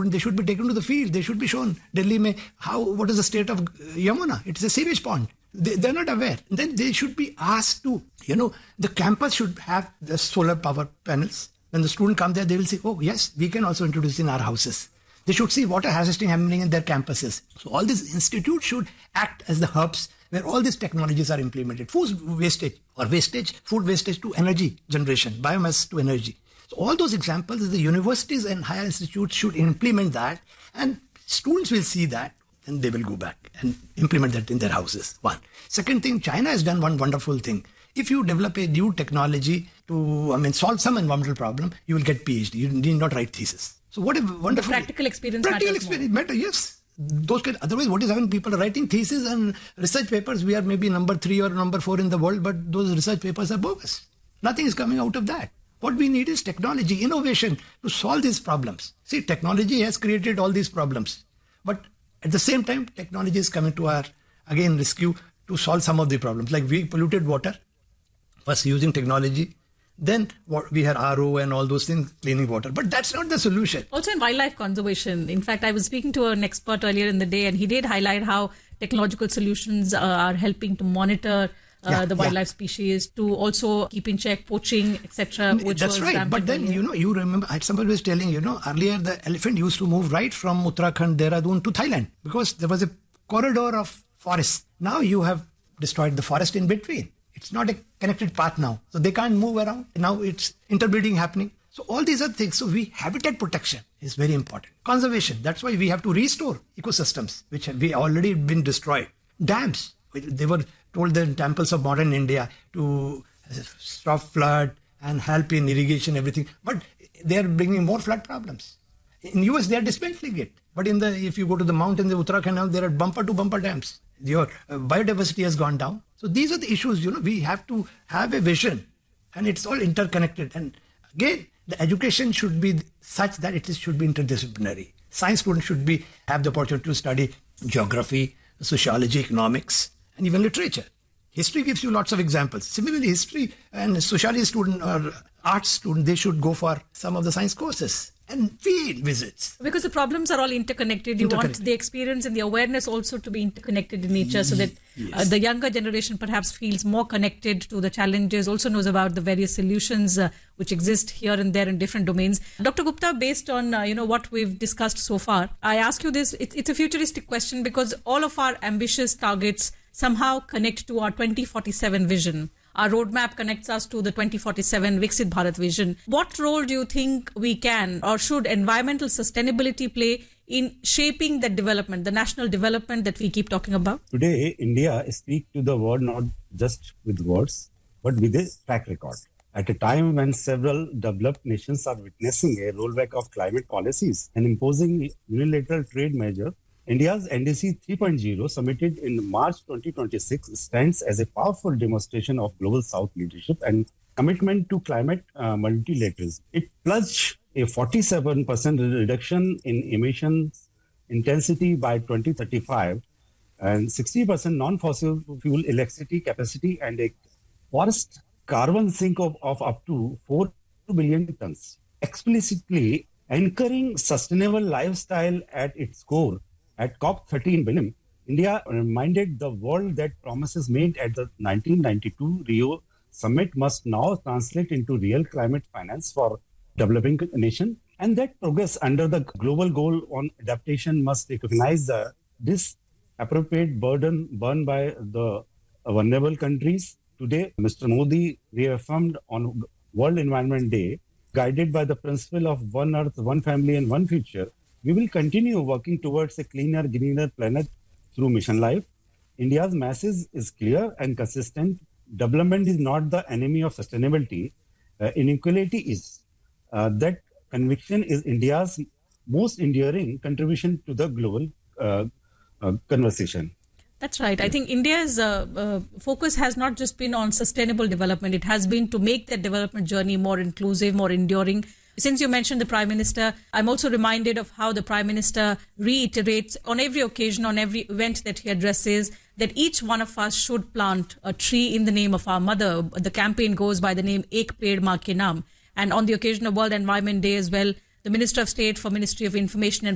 students, they should be taken to the field. They should be shown Delhi mein what is the state of Yamuna. It's a sewage pond. They're not aware. Then they should be asked to, the campus should have the solar power panels. When the student come there, they will say, oh yes, we can also introduce in our houses. They should see water harvesting happening in their campuses. So all these institutes should act as the hubs where all these technologies are implemented. Food wastage, food wastage to energy generation, biomass to energy. So all those examples, the universities and higher institutes should implement that, and students will see that, and they will go back and implement that in their houses. One. Second thing, China has done one wonderful thing. If you develop a new technology to solve some environmental problem, you will get PhD. You need not write thesis. So what a wonderful... The practical experience matters. Yes. Otherwise, what is happening? People are writing thesis and research papers. We are maybe number 3 or number 4 in the world, but those research papers are bogus. Nothing is coming out of that. What we need is technology, innovation to solve these problems. See, technology has created all these problems. But at the same time, technology is coming to our, rescue to solve some of the problems. Like we polluted water, first using technology. Then we had RO and all those things, cleaning water. But that's not the solution. Also in wildlife conservation. In fact, I was speaking to an expert earlier in the day, and he did highlight how technological solutions are helping to monitor the wildlife species, to also keep in check poaching, etc. That's right. But then, you remember, somebody was telling, earlier the elephant used to move right from Uttarakhand, Dehradun to Thailand because there was a corridor of forest. Now you have destroyed the forest in between. It's not a connected path now. So they can't move around. Now it's interbreeding happening. So all these are things. So habitat protection is very important. Conservation. That's why we have to restore ecosystems, which have already been destroyed. Dams. They were told the temples of modern India to stop flood and help in irrigation, everything. But they are bringing more flood problems. In US, they are dismantling it. But if you go to the mountains of Uttarakhand now, there are bumper-to-bumper dams. Your biodiversity has gone down. So these are the issues, we have to have a vision, and it's all interconnected. And again, the education should be such that it should be interdisciplinary. Science students should have the opportunity to study geography, sociology, economics, and even literature. History gives you lots of examples. Similarly, history and sociology student or arts student, they should go for some of the science courses and field visits. Because the problems are all interconnected. You want the experience and the awareness also to be interconnected in nature, so that the younger generation perhaps feels more connected to the challenges, also knows about the various solutions which exist here and there in different domains. Dr. Gupta, based on what we've discussed so far, I ask you this. It's a futuristic question because all of our ambitious targets somehow connect to our 2047 vision. Our roadmap connects us to the 2047 Viksit Bharat vision. What role do you think we can or should environmental sustainability play in shaping that development, the national development that we keep talking about? Today, India speaks to the world not just with words, but with a track record. At a time when several developed nations are witnessing a rollback of climate policies and imposing unilateral trade measures, India's NDC 3.0, submitted in March 2026, stands as a powerful demonstration of Global South leadership and commitment to climate multilateralism. It pledged a 47% reduction in emissions intensity by 2035 and 60% non-fossil fuel electricity capacity and a forest carbon sink of up to 4 billion tons. Explicitly anchoring sustainable lifestyle at its core, at COP13 Benin, India reminded the world that promises made at the 1992 Rio summit must now translate into real climate finance for developing nation, and that progress under the global goal on adaptation must recognize the disappropriate burden borne by the vulnerable countries. Today, Mr. Modi reaffirmed on World Environment Day, guided by the principle of one earth, one family and one future, we will continue working towards a cleaner, greener planet through Mission Life. India's message is clear and consistent. Development is not the enemy of sustainability. Inequality is. That conviction is India's most enduring contribution to the global conversation. That's right. I think India's focus has not just been on sustainable development. It has been to make that development journey more inclusive, more enduring. Since you mentioned the Prime Minister, I'm also reminded of how the Prime Minister reiterates on every occasion, on every event that he addresses, that each one of us should plant a tree in the name of our mother. The campaign goes by the name Ek Ped Maa Ke Naam. And on the occasion of World Environment Day as well, the Minister of State for Ministry of Information and